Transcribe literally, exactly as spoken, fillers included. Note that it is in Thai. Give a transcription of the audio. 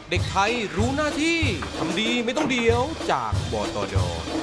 เด็กไทยรู้หน้าที่ทำดีไม่ต้องเดียวจากบตด